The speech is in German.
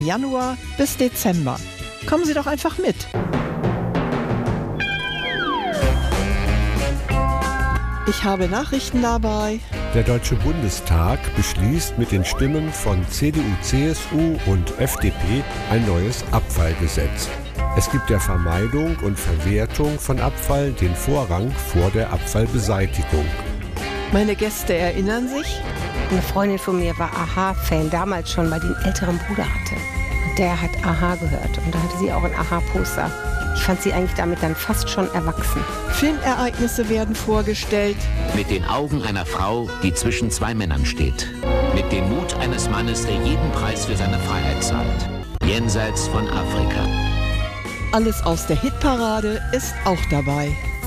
Januar bis Dezember. Kommen Sie doch einfach mit. Ich habe Nachrichten dabei. Der Deutsche Bundestag beschließt mit den Stimmen von CDU, CSU und FDP ein neues Abfallgesetz. Es gibt der Vermeidung und Verwertung von Abfall den Vorrang vor der Abfallbeseitigung. Meine Gäste erinnern sich. Eine Freundin von mir war Aha-Fan, damals schon, weil die einen älteren Bruder hatte. Und der hat Aha gehört und da hatte sie auch ein Aha-Poster. Ich fand sie eigentlich damit dann fast schon erwachsen. Filmereignisse werden vorgestellt. Mit den Augen einer Frau, die zwischen zwei Männern steht. Mit dem Mut eines Mannes, der jeden Preis für seine Freiheit zahlt. Jenseits von Afrika. Alles aus der Hitparade ist auch dabei.